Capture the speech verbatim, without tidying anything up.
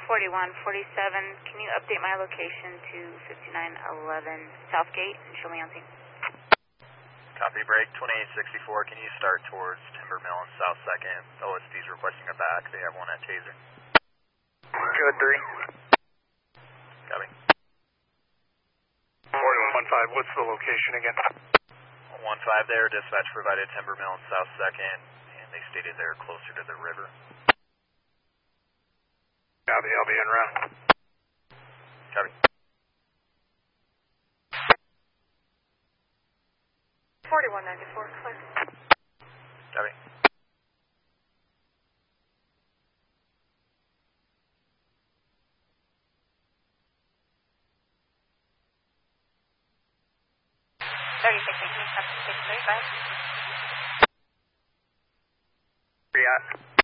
forty-one forty-seven, can you update my location to fifty-nine eleven Southgate and show me on scene? Copy, break twenty-eight sixty-four, can you start towards Timber Mill and South second? O S D's requesting a back, they have one at Taser. Good, three. Copy. forty-one fifteen, what's the location again? one five there, dispatch provided Timber Mill and South second, and they stated they're closer to the river. Copy, I'll be en route. Copy. forty-one ninety-four, clear. Copy. thirty-six eighteen, six thirty-five. Three,